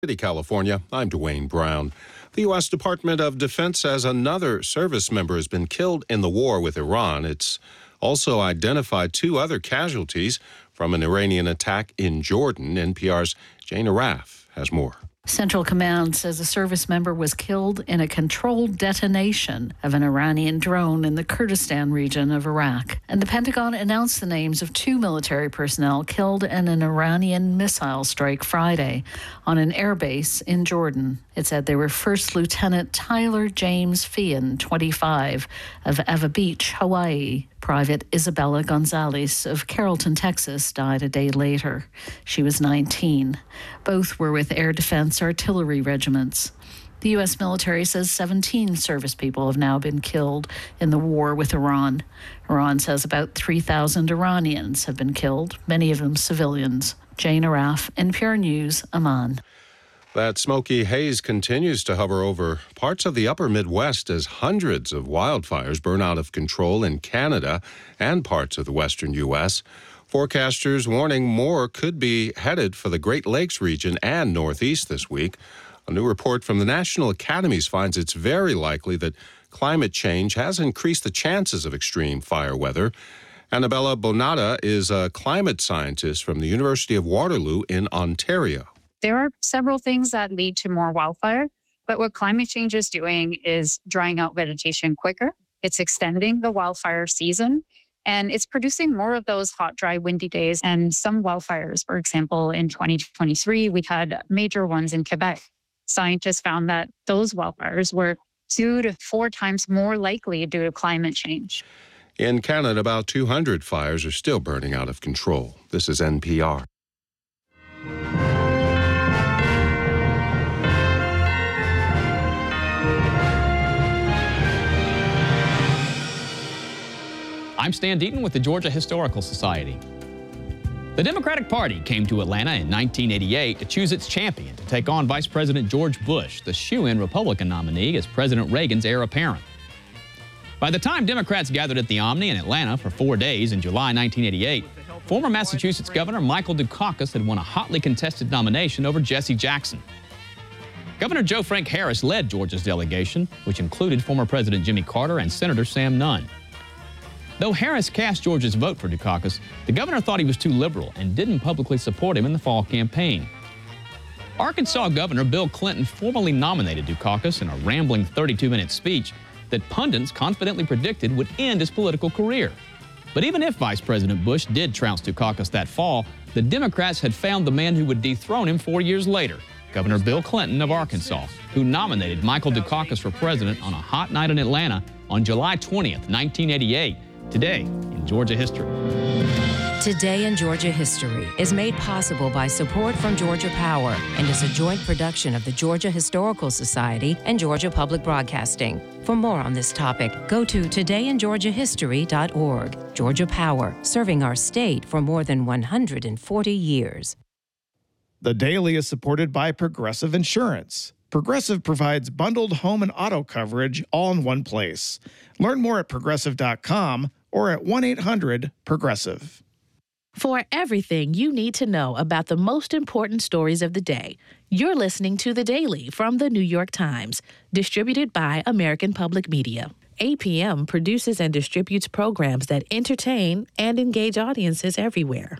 City, California. I'm Dwayne Brown. The U.S. Department of Defense says another service member has been killed in the war with Iran. It's also identified 2 other casualties from an Iranian attack in Jordan. NPR's Jane Arraf has more. Central Command says a service member was killed in a controlled detonation of an Iranian drone in the Kurdistan region of Iraq. And the Pentagon announced the names of 2 military personnel killed in an Iranian missile strike Friday on an airbase in Jordan. It said they were First Lieutenant Tyler James Feehan, 25, of Ava Beach, Hawaii. Private Isabella Gonzalez of Carrollton, Texas, died a day later. She was 19. Both were with Air Defense Artillery regiments. The U.S. military says 17 service people have now been killed in the war with Iran. Iran says about 3,000 Iranians have been killed, many of them civilians. Jane Arraf, NPR News, Amman. That smoky haze continues to hover over parts of the upper Midwest as hundreds of wildfires burn out of control in Canada and parts of the western U.S. Forecasters warning more could be headed for the Great Lakes region and Northeast this week. A new report from the National Academies finds it's very likely that climate change has increased the chances of extreme fire weather. Annabella Bonata is a climate scientist from the University of Waterloo in Ontario. There are several things that lead to more wildfire, but what climate change is doing is drying out vegetation quicker. It's extending the wildfire season, and it's producing more of those hot, dry, windy days. And some wildfires, for example, in 2023, we had major ones in Quebec. Scientists found that those wildfires were 2 to 4 times more likely due to climate change. In Canada, about 200 fires are still burning out of control. This is NPR. I'm Stan Deaton with the Georgia Historical Society. The Democratic Party came to Atlanta in 1988 to choose its champion to take on Vice President George Bush, the shoo-in Republican nominee, as President Reagan's heir apparent. By the time Democrats gathered at the Omni in Atlanta for 4 days in July 1988, former Massachusetts Governor Michael Dukakis had won a hotly contested nomination over Jesse Jackson. Governor Joe Frank Harris led Georgia's delegation, which included former President Jimmy Carter and Senator Sam Nunn. Though Harris cast Georgia's vote for Dukakis, the governor thought he was too liberal and didn't publicly support him in the fall campaign. Arkansas Governor Bill Clinton formally nominated Dukakis in a rambling 32-minute speech that pundits confidently predicted would end his political career. But even if Vice President Bush did trounce Dukakis that fall, the Democrats had found the man who would dethrone him 4 years later, Governor Bill Clinton of Arkansas, who nominated Michael Dukakis for president on a hot night in Atlanta on July 20th, 1988. Today in Georgia History. Today in Georgia History is made possible by support from Georgia Power and is a joint production of the Georgia Historical Society and Georgia Public Broadcasting. For more on this topic, go to todayingeorgiahistory.org. Georgia Power, serving our state for more than 140 years. The Daily is supported by Progressive Insurance. Progressive provides bundled home and auto coverage all in one place. Learn more at progressive.com or at 1-800-PROGRESSIVE. For everything you need to know about the most important stories of the day, you're listening to The Daily from The New York Times, distributed by American Public Media. APM produces and distributes programs that entertain and engage audiences everywhere.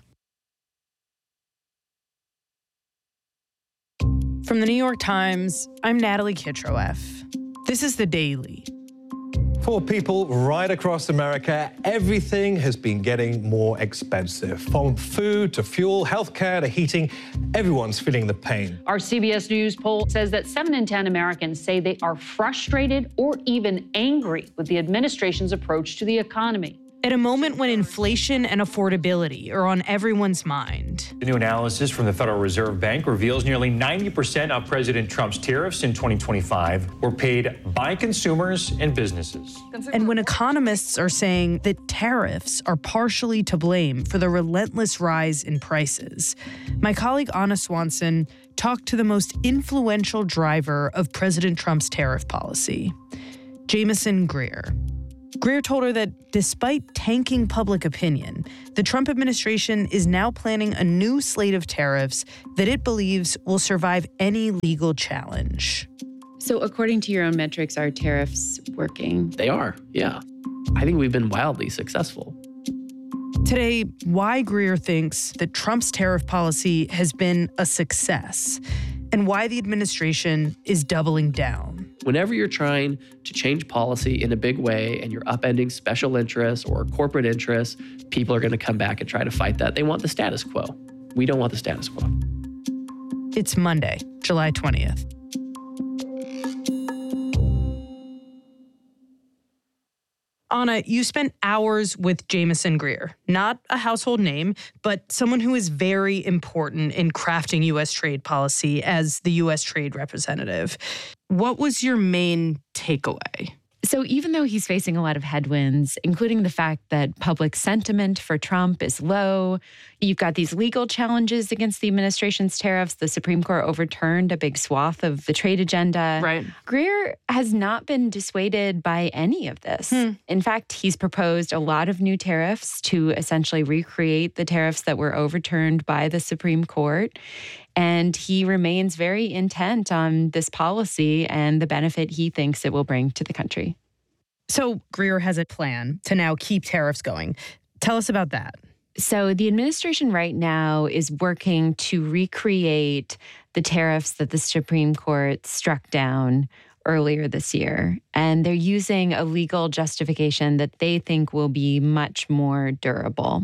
From The New York Times, I'm Natalie Kitroeff. This is The Daily. For people right across America, everything has been getting more expensive. From food to fuel, healthcare to heating, everyone's feeling the pain. Our CBS News poll says that 7 in 10 Americans say they are frustrated or even angry with the administration's approach to the economy. At a moment when inflation and affordability are on everyone's mind. The new analysis from the Federal Reserve Bank reveals nearly 90% of President Trump's tariffs in 2025 were paid by consumers and businesses. And when economists are saying that tariffs are partially to blame for the relentless rise in prices, my colleague Anna Swanson talked to the most influential driver of President Trump's tariff policy, Jameson Greer. Greer told her that despite tanking public opinion, the Trump administration is now planning a new slate of tariffs that it believes will survive any legal challenge. So according to your own metrics, are tariffs working? They are, yeah. I think we've been wildly successful. Today, why Greer thinks that Trump's tariff policy has been a success and why the administration is doubling down. Whenever you're trying to change policy in a big way and you're upending special interests or corporate interests, people are going to come back and try to fight that. They want the status quo. We don't want the status quo. It's Monday, July 20th. Anna, you spent hours with Jamieson Greer, not a household name, but someone who is very important in crafting U.S. trade policy as the U.S. trade representative. What was your main takeaway? So even though he's facing a lot of headwinds, including the fact that public sentiment for Trump is low, you've got these legal challenges against the administration's tariffs. The Supreme Court overturned a big swath of the trade agenda. Right. Greer has not been dissuaded by any of this. In fact, he's proposed a lot of new tariffs to essentially recreate the tariffs that were overturned by the Supreme Court. And he remains very intent on this policy and the benefit he thinks it will bring to the country. So Greer has a plan to now keep tariffs going. Tell us about that. So the administration right now is working to recreate the tariffs that the Supreme Court struck down earlier this year. And they're using a legal justification that they think will be much more durable.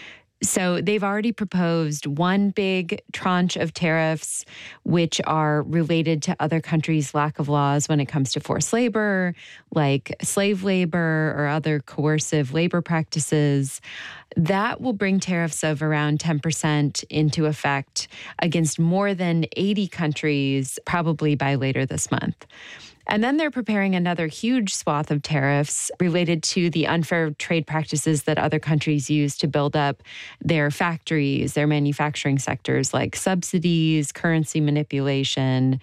So they've already proposed one big tranche of tariffs, which are related to other countries' lack of laws when it comes to forced labor, like slave labor or other coercive labor practices. That will bring tariffs of around 10% into effect against more than 80 countries, probably by later this month. And then they're preparing another huge swath of tariffs related to the unfair trade practices that other countries use to build up their factories, their manufacturing sectors, like subsidies, currency manipulation.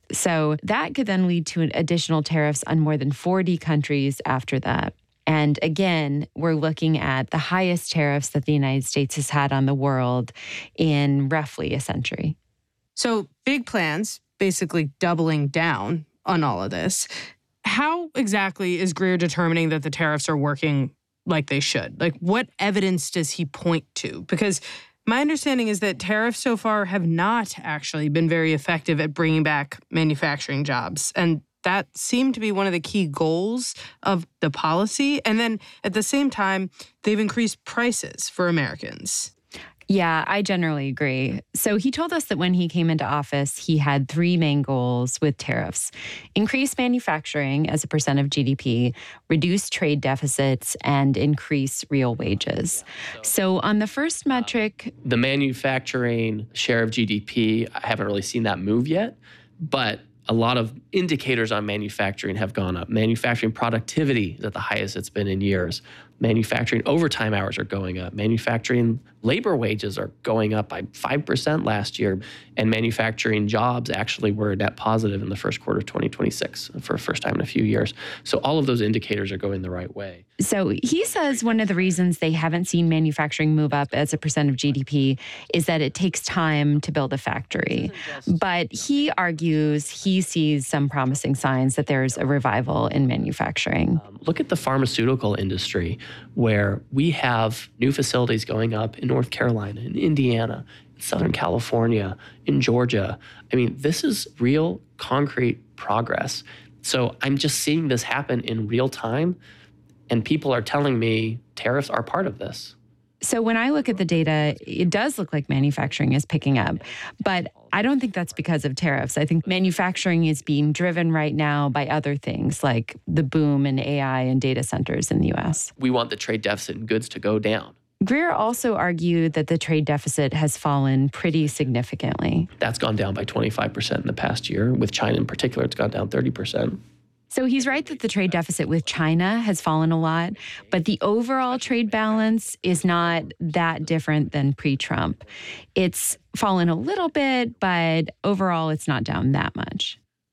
So that could then lead to additional tariffs on more than 40 countries after that. And again, we're looking at the highest tariffs that the United States has had on the world in roughly a century. So big plans, basically doubling down on all of this. How exactly is Greer determining that the tariffs are working like they should? Like, what evidence does he point to? Because my understanding is that tariffs so far have not actually been very effective at bringing back manufacturing jobs. And that seemed to be one of the key goals of the policy. And then at the same time, they've increased prices for Americans. Yeah, I generally agree. So he told us that when he came into office, he had three main goals with tariffs: increase manufacturing as a percent of GDP, reduce trade deficits, and increase real wages. So on the first metric, the manufacturing share of GDP, I haven't really seen that move yet, but a lot of indicators on manufacturing have gone up. Manufacturing productivity is at the highest it's been in years. Manufacturing overtime hours are going up. Manufacturing labor wages are going up by 5% last year. And manufacturing jobs actually were net positive in the first quarter of 2026 for the first time in a few years. So all of those indicators are going the right way. So he says one of the reasons they haven't seen manufacturing move up as a percent of GDP is that it takes time to build a factory. But he argues he sees some promising signs that there's a revival in manufacturing. Look at the pharmaceutical industry, where we have new facilities going up in North Carolina, in Indiana, in Southern California, in Georgia. I mean, this is real concrete progress. So I'm just seeing this happen in real time, and people are telling me tariffs are part of this. So when I look at the data, it does look like manufacturing is picking up, but I don't think that's because of tariffs. I think manufacturing is being driven right now by other things like the boom in AI and data centers in the U.S. We want the trade deficit in goods to go down. Greer also argued that the trade deficit has fallen pretty significantly. That's gone down by 25% in the past year. With China in particular, it's gone down 30%. So he's right that the trade deficit with China has fallen a lot, but the overall trade balance is not that different than pre-Trump. It's fallen a little bit, but overall it's not down that much.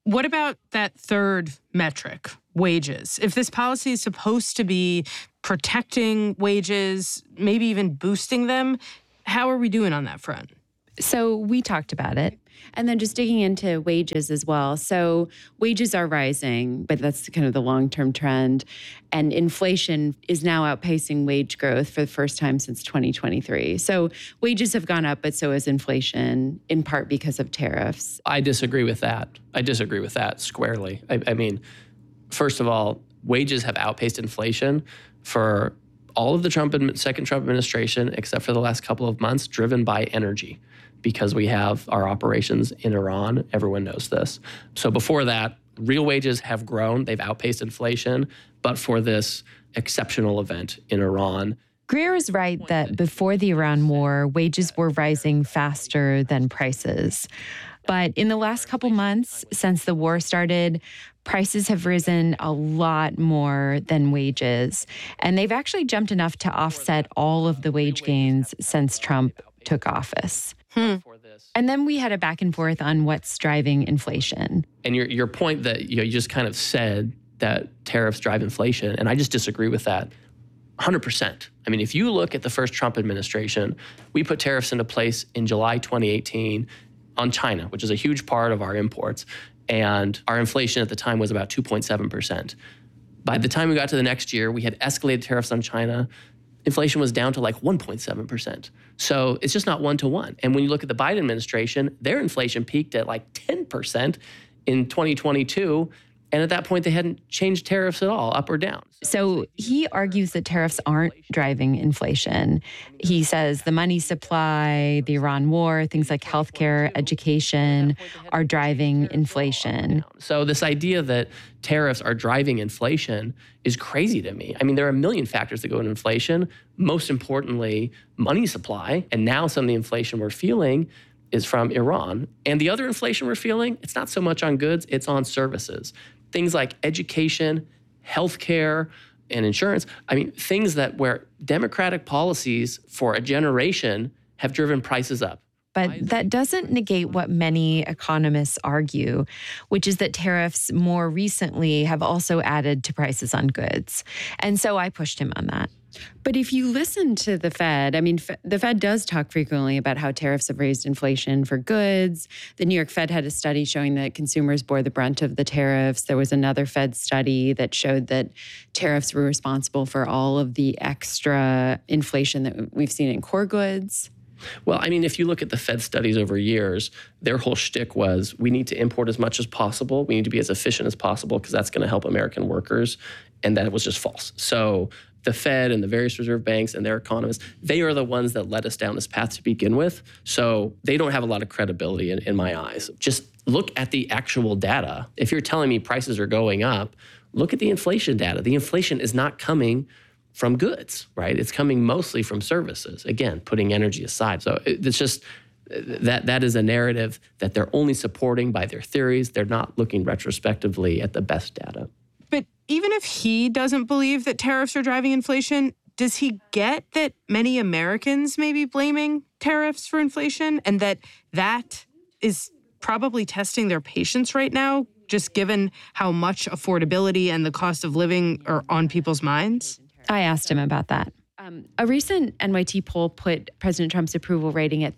What about that third metric, wages? If this policy is supposed to be protecting wages, maybe even boosting them, how are we doing on that front? So we talked about it. And then just digging into wages as well. So wages are rising, but that's kind of the long-term trend. And inflation is now outpacing wage growth for the first time since 2023. So wages have gone up, but so has inflation, in part because of tariffs. I disagree with that. I disagree with that squarely. I mean, first of all, wages have outpaced inflation for all of the second Trump administration, except for the last couple of months, driven by energy, because we have our operations in Iran. Everyone knows this. So before that, real wages have grown. They've outpaced inflation, but for this exceptional event in Iran. Greer is right that before the Iran war, wages were rising faster than prices. But in the last couple months, since the war started, prices have risen a lot more than wages. And they've actually jumped enough to offset all of the wage gains since Trump took office. And then we had a back and forth on what's driving inflation. And your point that you just kind of said that tariffs drive inflation, and I just disagree with that 100%. I mean, if you look at the first Trump administration, we put tariffs into place in July 2018 on China, which is a huge part of our imports. And our inflation at the time was about 2.7%. By the time we got to the next year, we had escalated tariffs on China. Inflation was down to like 1.7%. So it's just not one-to-one. And when you look at the Biden administration, their inflation peaked at like 10% in 2022. And at that point, they hadn't changed tariffs at all, up or down. So he argues that tariffs aren't driving inflation. He says the money supply, the Iran war, things like healthcare, education are driving inflation. So this idea that tariffs are driving inflation is crazy to me. I mean, there are a million factors that go into inflation. Most importantly, money supply. And now some of the inflation we're feeling is from Iran. And the other inflation we're feeling, it's not so much on goods, it's on services. Things like education, healthcare, and insurance. I mean, things that where Democratic policies for a generation have driven prices up. But that doesn't negate what many economists argue, which is that tariffs more recently have also added to prices on goods. And so I pushed him on that. But if you listen to the Fed, I mean, the Fed does talk frequently about how tariffs have raised inflation for goods. The New York Fed had a study showing that consumers bore the brunt of the tariffs. There was another Fed study that showed that tariffs were responsible for all of the extra inflation that we've seen in core goods. Well, I mean, if you look at the Fed studies over years, their whole shtick was we need to import as much as possible. We need to be as efficient as possible because that's going to help American workers. And that was just false. So the Fed and the various reserve banks and their economists, they are the ones that led us down this path to begin with. So they don't have a lot of credibility in my eyes. Just look at the actual data. If you're telling me prices are going up, look at the inflation data. The inflation is not coming from goods, right? It's coming mostly from services. Again, putting energy aside. So it's just that is a narrative that they're only supporting by their theories. They're not looking retrospectively at the best data. But even if he doesn't believe that tariffs are driving inflation, does he get that many Americans may be blaming tariffs for inflation and that is probably testing their patience right now, just given how much affordability and the cost of living are on people's minds? I asked him about that. A recent NYT poll put President Trump's approval rating at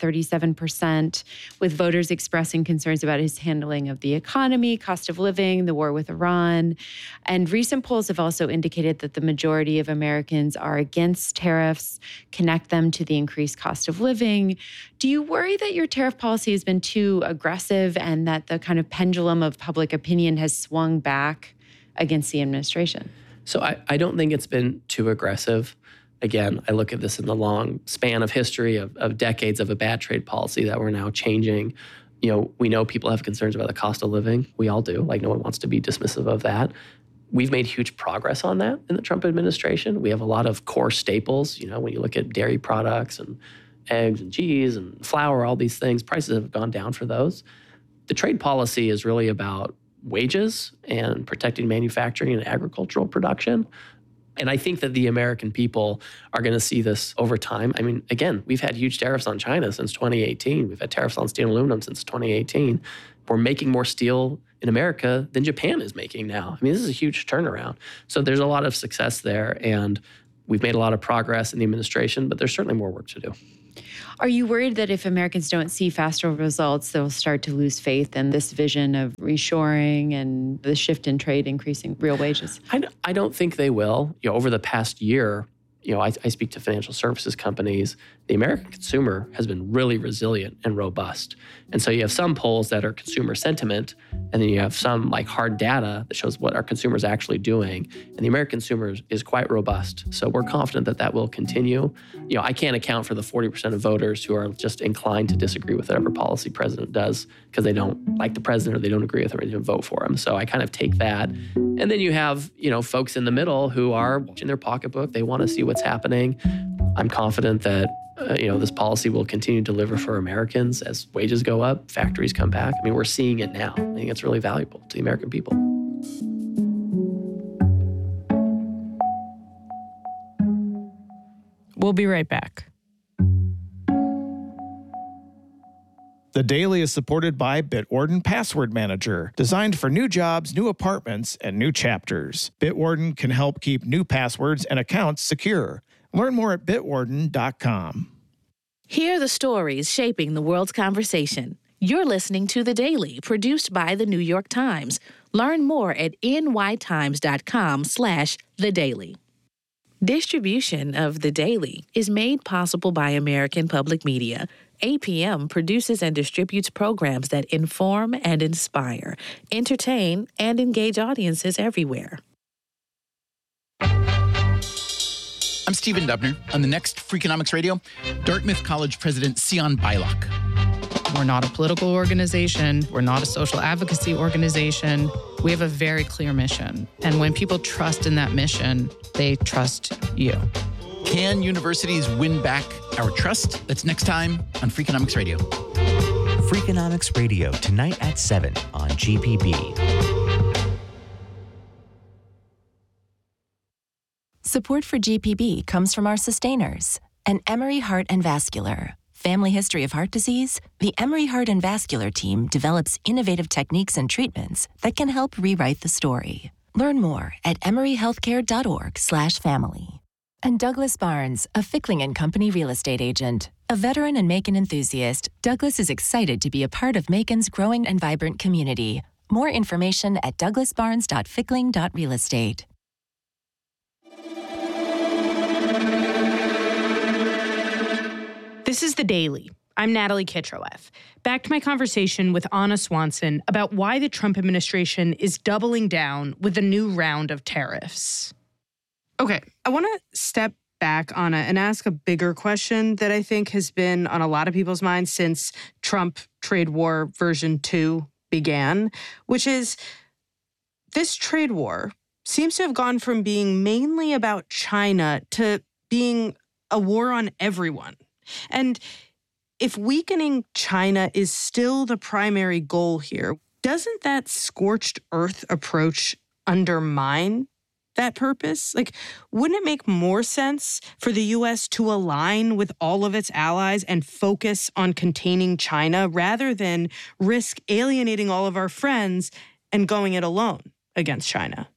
37%, with voters expressing concerns about his handling of the economy, cost of living, the war with Iran. And recent polls have also indicated that the majority of Americans are against tariffs, connect them to the increased cost of living. Do you worry that your tariff policy has been too aggressive and that the kind of pendulum of public opinion has swung back against the administration? So I don't think it's been too aggressive. Again, I look at this in the long span of history of decades of a bad trade policy that we're now changing. You know, we know people have concerns about the cost of living. We all do. Like, no one wants to be dismissive of that. We've made huge progress on that in the Trump administration. We have a lot of core staples. You know, when you look at dairy products and eggs and cheese and flour, all these things, prices have gone down for those. The trade policy is really about wages and protecting manufacturing and agricultural production. And I think that the American people are going to see this over time. I mean, again, we've had huge tariffs on China since 2018. We've had tariffs on steel and aluminum since 2018. We're making more steel in America than Japan is making now. I mean, this is a huge turnaround. So there's a lot of success there, and we've made a lot of progress in the administration, but there's certainly more work to do. Are you worried that if Americans don't see faster results, they'll start to lose faith in this vision of reshoring and the shift in trade increasing real wages? I don't think they will. Over the past year, I speak to financial services companies. The American consumer has been really resilient and robust. And so you have some polls that are consumer sentiment, and then you have some like hard data that shows what our consumers are actually doing. And the American consumer is quite robust. So we're confident that that will continue. I can't account for the 40% of voters who are just inclined to disagree with whatever policy president does because they don't like the president or they don't agree with him or they don't vote for him. So I kind of take that. And then you have, folks in the middle who are watching their pocketbook. They want to see what's happening. I'm confident that this policy will continue to deliver for Americans as wages go up, factories come back. I mean, we're seeing it now. I think it's really valuable to the American people. We'll be right back. The Daily is supported by Bitwarden Password Manager, designed for new jobs, new apartments, and new chapters. Bitwarden can help keep new passwords and accounts secure. Learn more at bitwarden.com. Hear the stories shaping the world's conversation. You're listening to The Daily, produced by The New York Times. Learn more at nytimes.com/The Daily. Distribution of The Daily is made possible by American Public Media. APM produces and distributes programs that inform and inspire, entertain, and engage audiences everywhere. I'm Stephen Dubner. On the next Freakonomics Radio, Dartmouth College President Sion Beilock. We're not a political organization. We're not a social advocacy organization. We have a very clear mission. And when people trust in that mission, they trust you. Can universities win back our trust? That's next time on Freakonomics Radio. Freakonomics Radio, tonight at 7 on GPB. Support for GPB comes from our sustainers and Emory Heart and Vascular. Family history of heart disease? The Emory Heart and Vascular team develops innovative techniques and treatments that can help rewrite the story. Learn more at emoryhealthcare.org/family. And Douglas Barnes, a Fickling & Company real estate agent. A veteran and Macon enthusiast, Douglas is excited to be a part of Macon's growing and vibrant community. More information at douglasbarnes.fickling.realestate. This is The Daily. I'm Natalie Kitroeff. Back to my conversation with Anna Swanson about why the Trump administration is doubling down with a new round of tariffs. Okay, I want to step back, Anna, and ask a bigger question that I think has been on a lot of people's minds since Trump trade war version 2 began, which is this trade war seems to have gone from being mainly about China to being a war on everyone. And if weakening China is still the primary goal here, doesn't that scorched earth approach undermine that purpose? Wouldn't it make more sense for the U.S. to align with all of its allies and focus on containing China rather than risk alienating all of our friends and going it alone against China?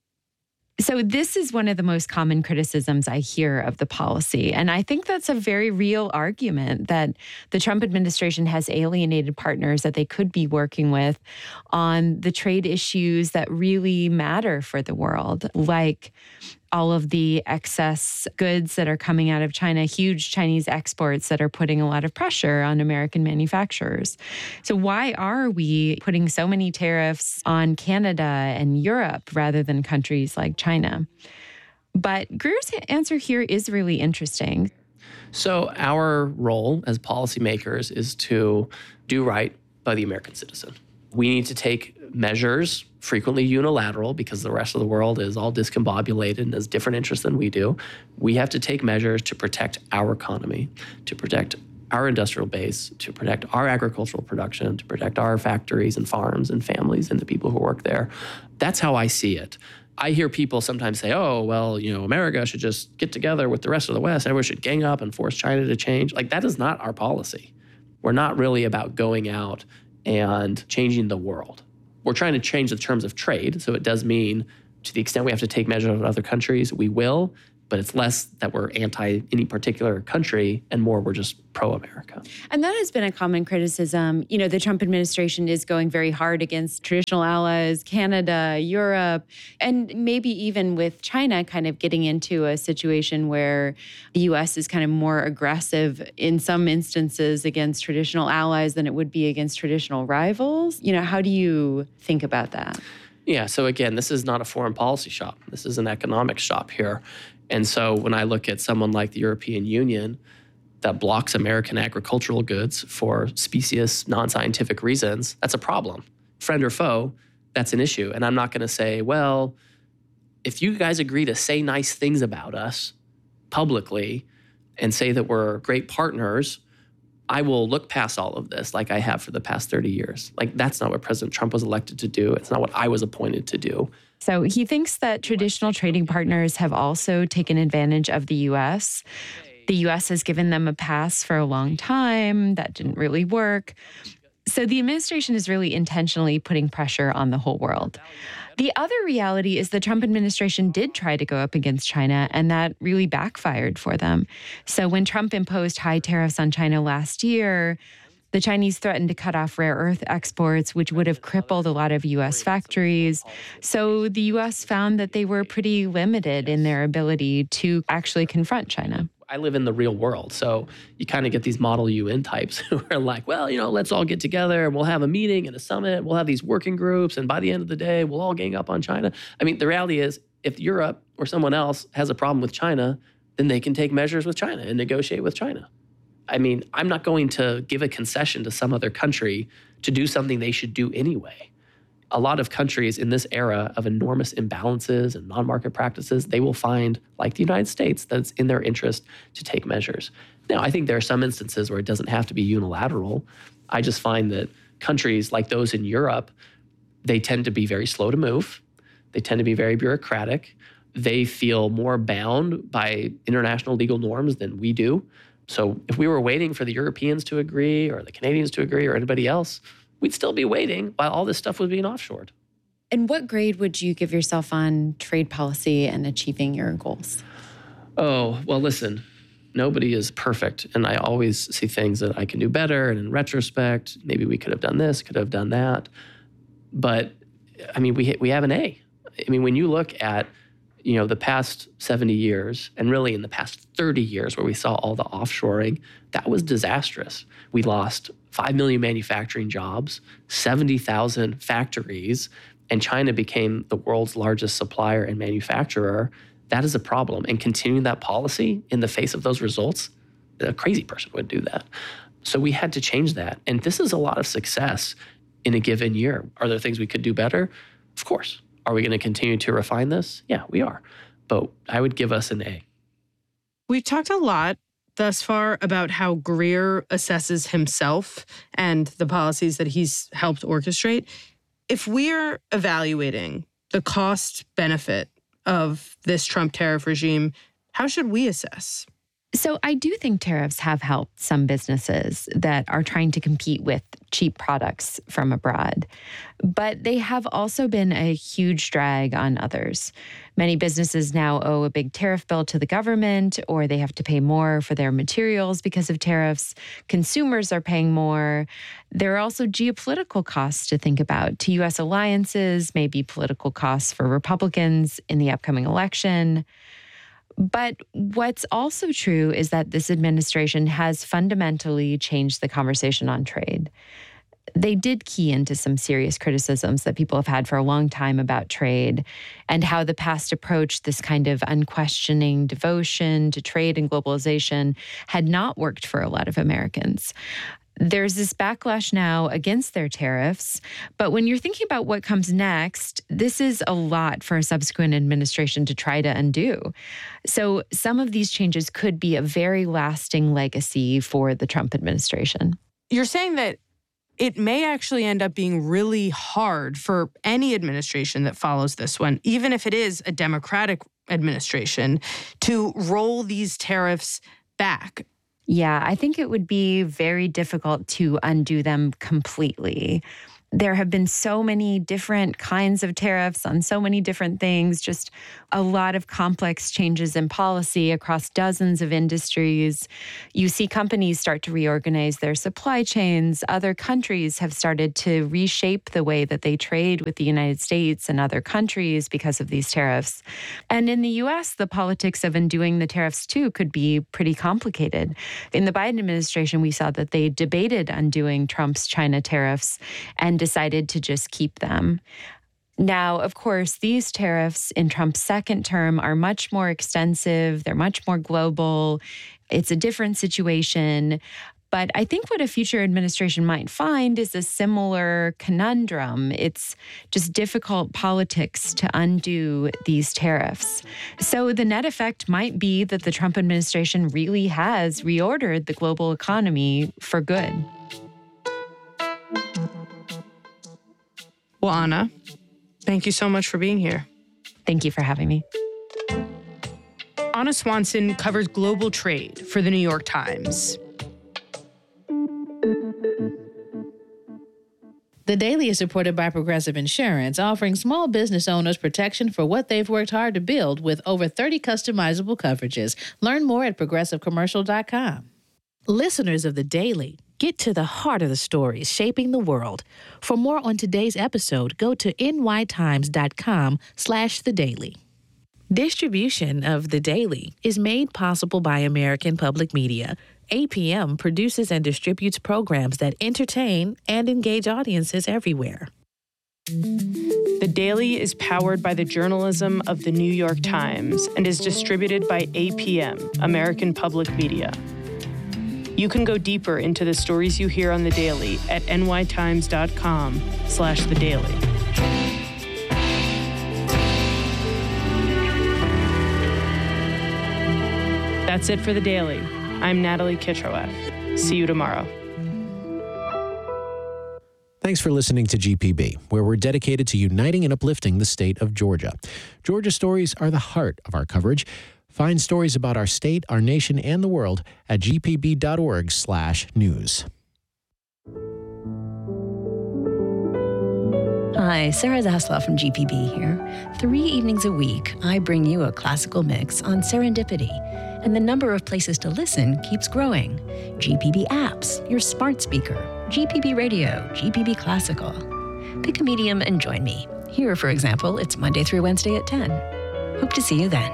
So this is one of the most common criticisms I hear of the policy. And I think that's a very real argument that the Trump administration has alienated partners that they could be working with on the trade issues that really matter for the world, like all of the excess goods that are coming out of China, huge Chinese exports that are putting a lot of pressure on American manufacturers. So why are we putting so many tariffs on Canada and Europe rather than countries like China? But Greer's answer here is really interesting. So our role as policymakers is to do right by the American citizen. We need to take measures, frequently unilateral, because the rest of the world is all discombobulated and has different interests than we do. We have to take measures to protect our economy, to protect our industrial base, to protect our agricultural production, to protect our factories and farms and families and the people who work there. That's how I see it. I hear people sometimes say, oh, well, America should just get together with the rest of the West. Everyone should gang up and force China to change. That is not our policy. We're not really about going out and changing the world. We're trying to change the terms of trade, so it does mean to the extent we have to take measures of other countries, we will, but it's less that we're anti any particular country and more we're just pro-America. And that has been a common criticism. You know, the Trump administration is going very hard against traditional allies, Canada, Europe, and maybe even with China kind of getting into a situation where the U.S. is kind of more aggressive in some instances against traditional allies than it would be against traditional rivals. You know, how do you think about that? Yeah, so again, this is not a foreign policy shop. This is an economic shop here. And so when I look at someone like the European Union that blocks American agricultural goods for specious, non-scientific reasons, that's a problem. Friend or foe, that's an issue. And I'm not going to say, well, if you guys agree to say nice things about us publicly and say that we're great partners, I will look past all of this like I have for the past 30 years. Like, that's not what President Trump was elected to do. It's not what I was appointed to do. So he thinks that traditional trading partners have also taken advantage of the U.S. The U.S. has given them a pass for a long time. That didn't really work. So the administration is really intentionally putting pressure on the whole world. The other reality is the Trump administration did try to go up against China, and that really backfired for them. So when Trump imposed high tariffs on China last year, the Chinese threatened to cut off rare earth exports, which would have crippled a lot of U.S. factories. So the U.S. found that they were pretty limited in their ability to actually confront China. I live in the real world, so you kind of get these Model UN types who are like, well, you know, let's all get together and we'll have a meeting and a summit. We'll have these working groups, and by the end of the day, we'll all gang up on China. I mean, the reality is, if Europe or someone else has a problem with China, then they can take measures with China and negotiate with China. I mean, I'm not going to give a concession to some other country to do something they should do anyway. A lot of countries in this era of enormous imbalances and non-market practices, they will find, like the United States, that it's in their interest to take measures. Now, I think there are some instances where it doesn't have to be unilateral. I just find that countries like those in Europe, they tend to be very slow to move. They tend to be very bureaucratic. They feel more bound by international legal norms than we do. So if we were waiting for the Europeans to agree or the Canadians to agree or anybody else, we'd still be waiting while all this stuff was being offshored. And what grade would you give yourself on trade policy and achieving your goals? Oh, well, listen, nobody is perfect. And I always see things that I can do better. And in retrospect, maybe we could have done this, could have done that. But I mean, we have an A. I mean, when you look at, you know, the past 70 years, and really in the past 30 years where we saw all the offshoring, that was disastrous. We lost 5 million manufacturing jobs, 70,000 factories, and China became the world's largest supplier and manufacturer. That is a problem. And continuing that policy in the face of those results, a crazy person would do that. So we had to change that. And this is a lot of success in a given year. Are there things we could do better? Of course. Are we going to continue to refine this? Yeah, we are. But I would give us an A. We've talked a lot thus far about how Greer assesses himself and the policies that he's helped orchestrate. If we're evaluating the cost benefit of this Trump tariff regime, how should we assess? So I do think tariffs have helped some businesses that are trying to compete with cheap products from abroad. But they have also been a huge drag on others. Many businesses now owe a big tariff bill to the government, or they have to pay more for their materials because of tariffs. Consumers are paying more. There are also geopolitical costs to think about to U.S. alliances, maybe political costs for Republicans in the upcoming election. But what's also true is that this administration has fundamentally changed the conversation on trade. They did key into some serious criticisms that people have had for a long time about trade and how the past approach, this kind of unquestioning devotion to trade and globalization, had not worked for a lot of Americans. There's this backlash now against their tariffs, but when you're thinking about what comes next, this is a lot for a subsequent administration to try to undo. So some of these changes could be a very lasting legacy for the Trump administration. You're saying that it may actually end up being really hard for any administration that follows this one, even if it is a Democratic administration, to roll these tariffs back. Yeah, I think it would be very difficult to undo them completely. There have been so many different kinds of tariffs on so many different things, just a lot of complex changes in policy across dozens of industries. You see companies start to reorganize their supply chains. Other countries have started to reshape the way that they trade with the United States and other countries because of these tariffs. And in the U.S., the politics of undoing the tariffs, too, could be pretty complicated. In the Biden administration, we saw that they debated undoing Trump's China tariffs and decided to just keep them. Now, of course, these tariffs in Trump's second term are much more extensive. They're much more global. It's a different situation. But I think what a future administration might find is a similar conundrum. It's just difficult politics to undo these tariffs. So the net effect might be that the Trump administration really has reordered the global economy for good. Well, Anna, thank you so much for being here. Thank you for having me. Anna Swanson covers global trade for the New York Times. The Daily is supported by Progressive Insurance, offering small business owners protection for what they've worked hard to build with over 30 customizable coverages. Learn more at progressivecommercial.com. Listeners of The Daily, get to the heart of the stories shaping the world. For more on today's episode, go to nytimes.com/thedaily. Distribution of The Daily is made possible by American Public Media. APM produces and distributes programs that entertain and engage audiences everywhere. The Daily is powered by the journalism of the New York Times and is distributed by APM, American Public Media. You can go deeper into the stories you hear on The Daily at nytimes.com/thedaily. That's it for The Daily. I'm Natalie Kitroeff. See you tomorrow. Thanks for listening to GPB, where we're dedicated to uniting and uplifting the state of Georgia. Georgia stories are the heart of our coverage. Find stories about our state, our nation, and the world at gpb.org/news. Hi, Sarah Zaslow from GPB here. 3 evenings a week, I bring you a classical mix on serendipity, and the number of places to listen keeps growing. GPB apps, your smart speaker, GPB radio, GPB classical. Pick a medium and join me. Here, for example, it's Monday through Wednesday at 10. Hope to see you then.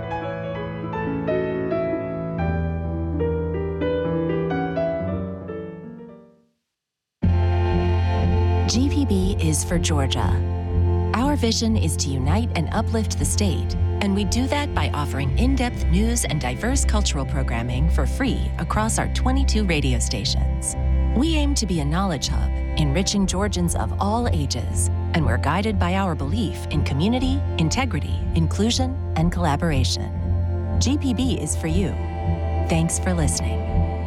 GPB is for Georgia. Our vision is to unite and uplift the state, and we do that by offering in-depth news and diverse cultural programming for free across our 22 radio stations. We aim to be a knowledge hub, enriching Georgians of all ages, and we're guided by our belief in community, integrity, inclusion, and collaboration. GPB is for you. Thanks for listening.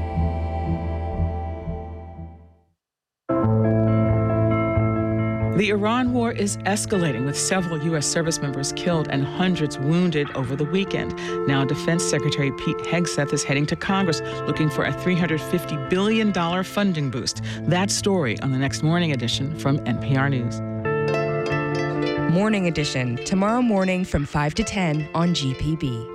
The Iran war is escalating, with several U.S. service members killed and hundreds wounded over the weekend. Now, Defense Secretary Pete Hegseth is heading to Congress looking for a $350 billion funding boost. That story on the next Morning Edition from NPR News. Morning Edition, tomorrow morning from 5 to 10 on GPB.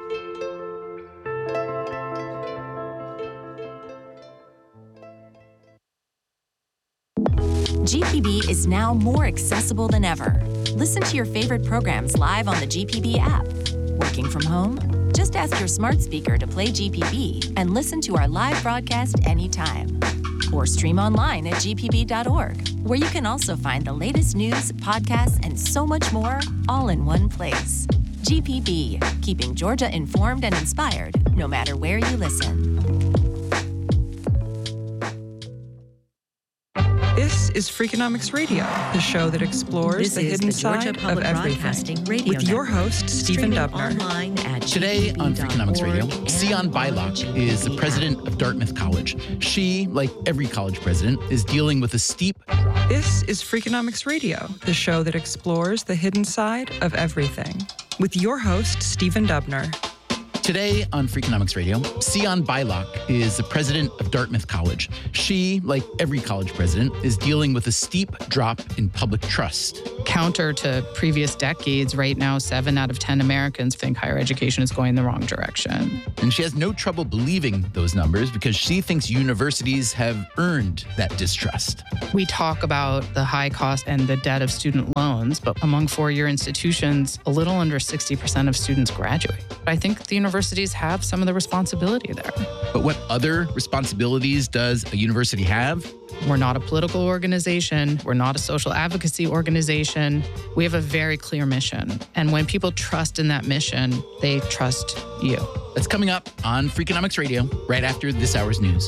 GPB is now more accessible than ever. Listen to your favorite programs live on the GPB app. Working from home? Just ask your smart speaker to play GPB and listen to our live broadcast anytime. Or stream online at gpb.org, where you can also find the latest news, podcasts, and so much more, all in one place. GPB, keeping Georgia informed and inspired, no matter where you listen. This is Freakonomics Radio, the show that explores the hidden side of everything. With your host, Stephen Dubner. Today on Freakonomics Radio, Sion Beilock is the president of Dartmouth College. She, like every college president, is dealing with a steep drop. This is Freakonomics Radio, the show that explores the hidden side of everything. With your host, Stephen Dubner. Today on Freakonomics Radio, Sion Beilock is the president of Dartmouth College. She, like every college president, is dealing with a steep drop in public trust. Counter to previous decades, right now, 7 out of 10 Americans think higher education is going the wrong direction. And she has no trouble believing those numbers because she thinks universities have earned that distrust. We talk about the high cost and the debt of student loans, but among four-year institutions, a little under 60% of students graduate. I think the universities have some of the responsibility there. But what other responsibilities does a university have? We're not a political organization. We're not a social advocacy organization. We have a very clear mission. And when people trust in that mission, they trust you. That's coming up on Freakonomics Radio right after this hour's news.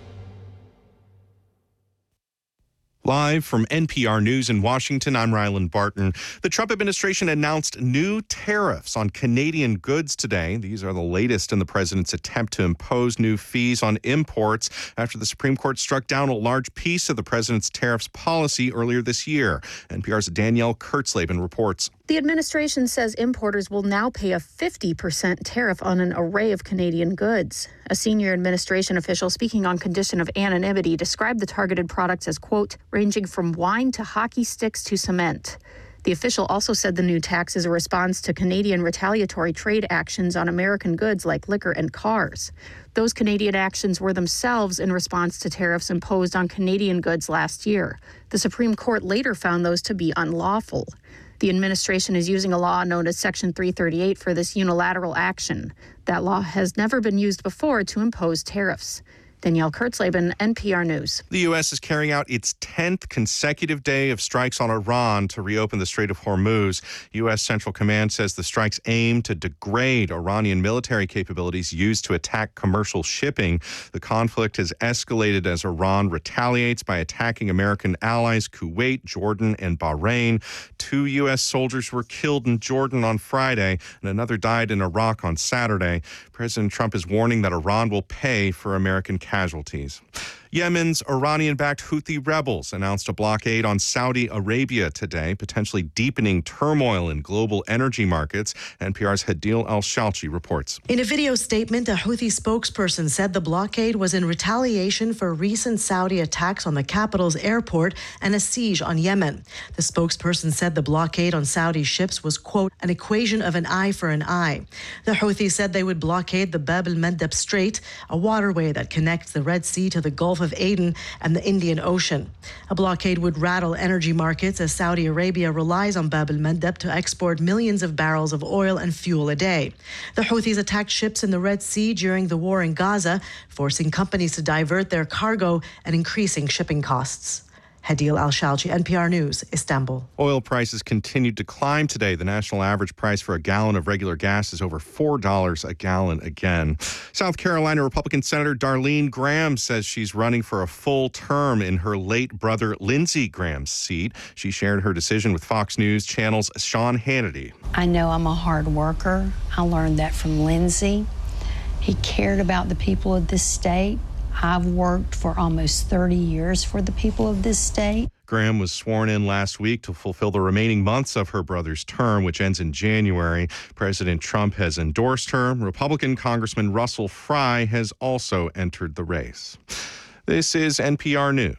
Live from NPR News in Washington, I'm Ryland Barton. The Trump administration announced new tariffs on Canadian goods today. These are the latest in the president's attempt to impose new fees on imports after the Supreme Court struck down a large piece of the president's tariffs policy earlier this year. NPR's Danielle Kurtzleben reports. The administration says importers will now pay a 50% tariff on an array of Canadian goods. A senior administration official speaking on condition of anonymity described the targeted products as, quote, ranging from wine to hockey sticks to cement. The official also said the new tax is a response to Canadian retaliatory trade actions on American goods like liquor and cars. Those Canadian actions were themselves in response to tariffs imposed on Canadian goods last year. The Supreme Court later found those to be unlawful. The administration is using a law known as Section 338 for this unilateral action. That law has never been used before to impose tariffs. Danielle Kurtzleben, NPR News. The U.S. is carrying out its 10th consecutive day of strikes on Iran to reopen the Strait of Hormuz. U.S. Central Command says the strikes aim to degrade Iranian military capabilities used to attack commercial shipping. The conflict has escalated as Iran retaliates by attacking American allies Kuwait, Jordan, and Bahrain. 2 U.S. soldiers were killed in Jordan on Friday, and another died in Iraq on Saturday. President Trump is warning that Iran will pay for American casualties. Yemen's Iranian-backed Houthi rebels announced a blockade on Saudi Arabia today, potentially deepening turmoil in global energy markets. NPR's Hadil Al-Shalchi reports. In a video statement, a Houthi spokesperson said the blockade was in retaliation for recent Saudi attacks on the capital's airport and a siege on Yemen. The spokesperson said the blockade on Saudi ships was, quote, an equation of an eye for an eye. The Houthis said they would blockade the Bab el-Mandeb Strait, a waterway that connects the Red Sea to the Gulf of Aden and the Indian Ocean. A blockade would rattle energy markets as Saudi Arabia relies on Bab el-Mandeb to export millions of barrels of oil and fuel a day. The Houthis attacked ships in the Red Sea during the war in Gaza, forcing companies to divert their cargo and increasing shipping costs. Hadil Al-Shalchi, NPR News, Istanbul. Oil prices continued to climb today. The national average price for a gallon of regular gas is over $4 a gallon again. South Carolina Republican Senator Darlene Graham says she's running for a full term in her late brother Lindsey Graham's seat. She shared her decision with Fox News Channel's Sean Hannity. I know I'm a hard worker. I learned that from Lindsey. He cared about the people of this state. I've worked for almost 30 years for the people of this state. Graham was sworn in last week to fulfill the remaining months of her brother's term, which ends in January. President Trump has endorsed her. Republican Congressman Russell Fry has also entered the race. This is NPR News.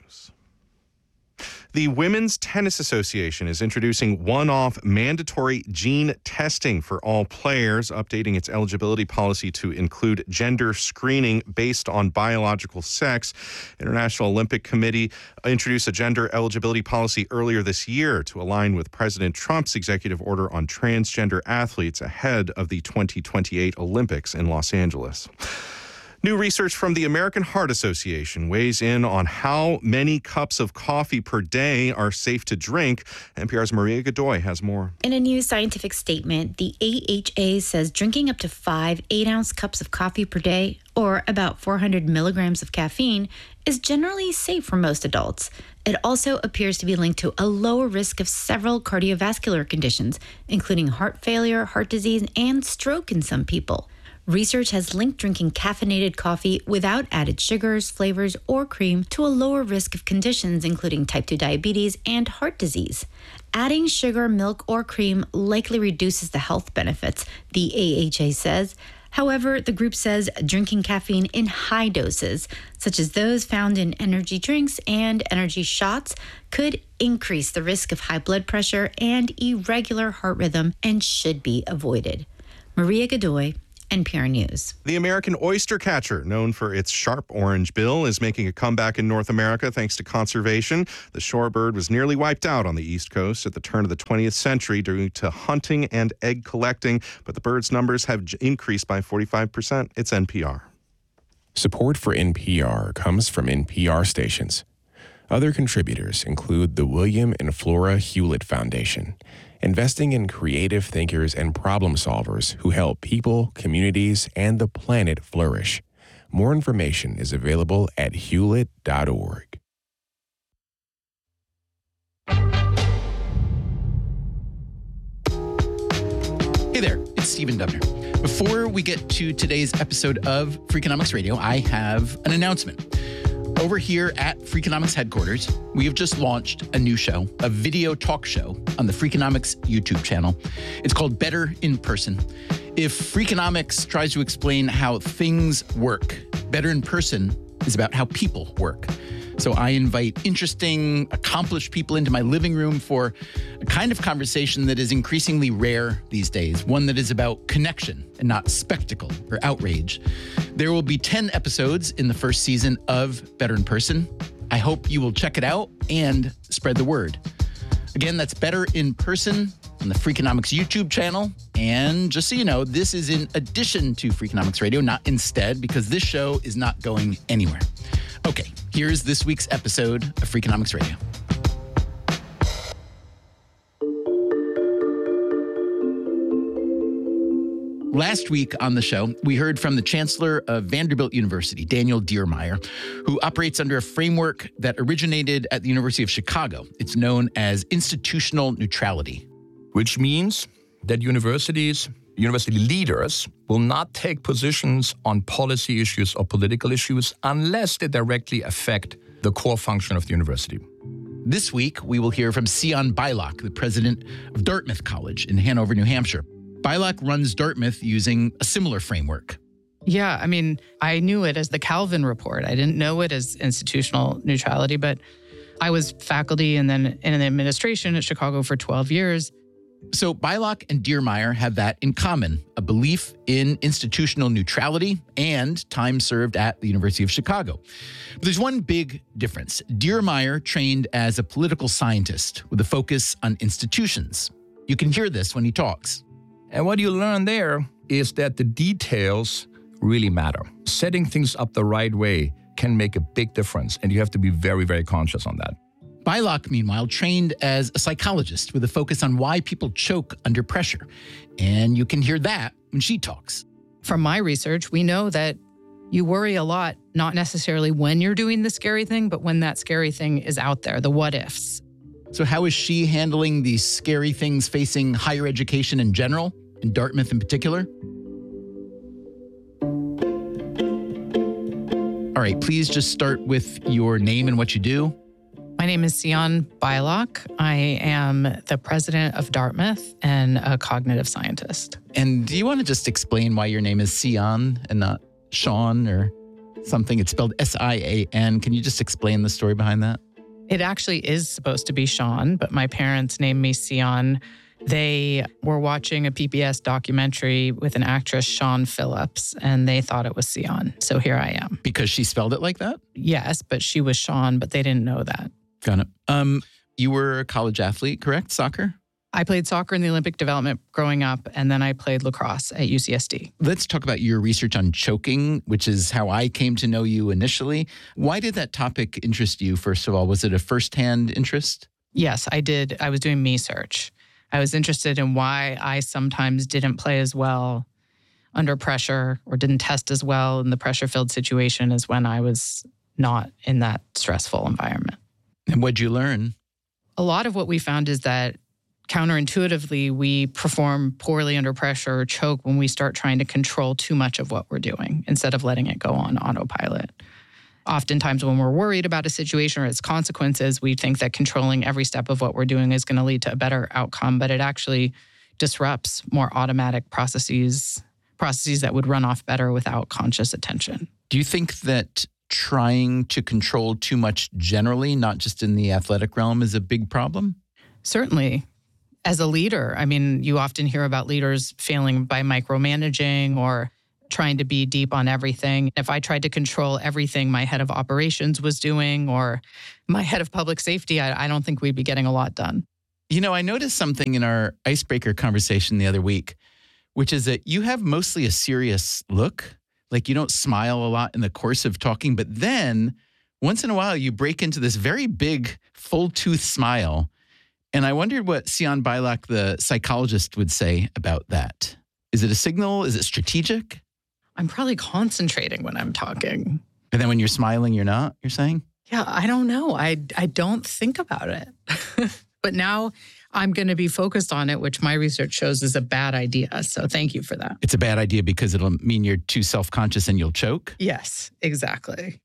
The Women's Tennis Association is introducing one-off mandatory gene testing for all players, updating its eligibility policy to include gender screening based on biological sex. International Olympic Committee introduced a gender eligibility policy earlier this year to align with President Trump's executive order on transgender athletes ahead of the 2028 Olympics in Los Angeles. New research from the American Heart Association weighs in on how many cups of coffee per day are safe to drink. NPR's Maria Godoy has more. In a new scientific statement, the AHA says drinking up to 5 8-ounce cups of coffee per day, or about 400 milligrams of caffeine, is generally safe for most adults. It also appears to be linked to a lower risk of several cardiovascular conditions, including heart failure, heart disease, and stroke in some people. Research has linked drinking caffeinated coffee without added sugars, flavors, or cream to a lower risk of conditions including type 2 diabetes and heart disease. Adding sugar, milk, or cream likely reduces the health benefits, the AHA says. However, the group says drinking caffeine in high doses, such as those found in energy drinks and energy shots, could increase the risk of high blood pressure and irregular heart rhythm and should be avoided. Maria Godoy, NPR News. The American oyster catcher, known for its sharp orange bill, is making a comeback in North America thanks to conservation. The shorebird was nearly wiped out on the East Coast at the turn of the 20th century due to hunting and egg collecting, but the bird's numbers have increased by 45%. It's NPR. Support for NPR comes from NPR stations. Other contributors include the William and Flora Hewlett Foundation, investing in creative thinkers and problem solvers who help people, communities, and the planet flourish. More information is available at hewlett.org. Hey there, it's Stephen Dubner. Before we get to today's episode of Freakonomics Radio, I have an announcement. Over here at Freakonomics headquarters, we have just launched a new show, a video talk show on the Freakonomics YouTube channel. It's called Better in Person. If Freakonomics tries to explain how things work, Better in Person is about how people work. So I invite interesting, accomplished people into my living room for a kind of conversation that is increasingly rare these days, one that is about connection and not spectacle or outrage. There will be 10 episodes in the first season of Better in Person. I hope you will check it out and spread the word. Again, that's Better in Person on the Freakonomics YouTube channel. And just so you know, this is in addition to Freakonomics Radio, not instead, because this show is not going anywhere. Okay, here's this week's episode of Freakonomics Radio. Last week on the show, we heard from the Chancellor of Vanderbilt University, Daniel Diermeier, who operates under a framework that originated at the University of Chicago. It's known as institutional neutrality. Which means that university leaders will not take positions on policy issues or political issues unless they directly affect the core function of the university. This week, we will hear from Sion Beilock, the president of Dartmouth College in Hanover, New Hampshire. Beilock runs Dartmouth using a similar framework. Yeah, I mean, I knew it as the Calvin Report. I didn't know it as institutional neutrality, but I was faculty and then in the administration at Chicago for 12 years. So Beilock and Diermeier have that in common, a belief in institutional neutrality and time served at the University of Chicago. But there's one big difference. Diermeier trained as a political scientist with a focus on institutions. You can hear this when he talks. And what you learn there is that the details really matter. Setting things up the right way can make a big difference, and you have to be very, very conscious on that. Beilock, meanwhile, trained as a psychologist with a focus on why people choke under pressure. And you can hear that when she talks. From my research, we know that you worry a lot, not necessarily when you're doing the scary thing, but when that scary thing is out there, the what ifs. So how is she handling these scary things facing higher education in general, and Dartmouth in particular? All right, please just start with your name and what you do. My name is Sion Beilock. I am the president of Dartmouth and a cognitive scientist. And do you want to just explain why your name is Sion and not Sean or something? It's spelled S-I-A-N. Can you just explain the story behind that? It actually is supposed to be Sean, but my parents named me Sion. They were watching a PBS documentary with an actress, Siân Phillips, and they thought it was Sion. So here I am. Because she spelled it like that? Yes, but she was Sean, but they didn't know that. Got it. You were a college athlete, correct? Soccer? I played soccer in the Olympic development growing up, and then I played lacrosse at UCSD. Let's talk about your research on choking, which is how I came to know you initially. Why did that topic interest you, first of all? Was it a firsthand interest? Yes, I did. I was doing me-search. I was interested in why I sometimes didn't play as well under pressure or didn't test as well in the pressure-filled situation as when I was not in that stressful environment. And what'd you learn? A lot of what we found is that counterintuitively, we perform poorly under pressure or choke when we start trying to control too much of what we're doing instead of letting it go on autopilot. Oftentimes when we're worried about a situation or its consequences, we think that controlling every step of what we're doing is going to lead to a better outcome, but it actually disrupts more automatic processes, processes that would run off better without conscious attention. Do you think that trying to control too much generally, not just in the athletic realm, is a big problem? Certainly. As a leader, I mean, you often hear about leaders failing by micromanaging or trying to be deep on everything. If I tried to control everything my head of operations was doing or my head of public safety, I don't think we'd be getting a lot done. You know, I noticed something in our icebreaker conversation the other week, which is that you have mostly a serious look. Like you don't smile a lot in the course of talking, but then once in a while you break into this very big, full-tooth smile. And I wondered what Sian Bilak, the psychologist, would say about that. Is it a signal? Is it strategic? I'm probably concentrating when I'm talking. And then when you're smiling, you're not, you're saying? Yeah, I don't know. I don't think about it. But now I'm going to be focused on it, which my research shows is a bad idea. So thank you for that. It's a bad idea because it'll mean you're too self-conscious and you'll choke? Yes, exactly.